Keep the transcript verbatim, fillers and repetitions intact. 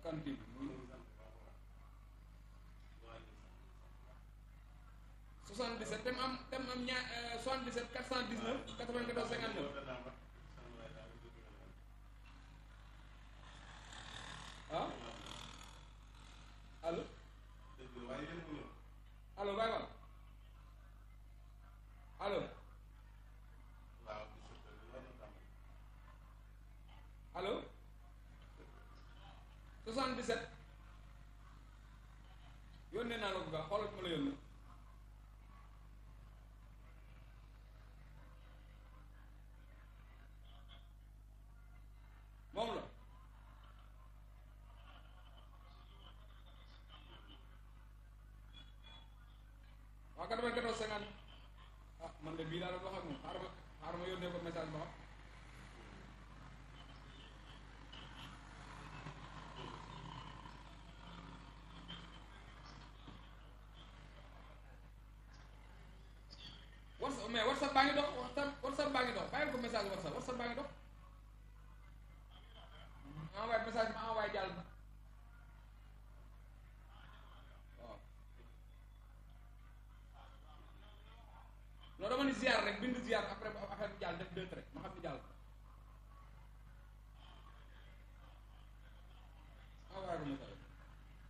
kanti bi muy soixante-dix-sept tem am tem am ñaa soixante-dix-sept quatre cent dix-neuf quatre-vingt-quatorze cinquante-neuf ah allo allo Baye Fall allo allo soixante-dix-sept yónnee naa la ko gaa xoolal ma la yónnee moom la waaw quatre-vingt-quatorze cinquante ah man de bii laa doon wax ak moom xaaral ma xaaral ma yónnee ko message ba xam WhatsApp mais WhatsApp baa ngi dox WhatsApp WhatsApp baa ngi dox bàyyil ko message WhatsApp WhatsApp baa ngi dox envoyé message ma envoyé jàll na waaw non dama ni ziar rek bind ziar après affaire bi jàll def deux traits ma xam ni jàll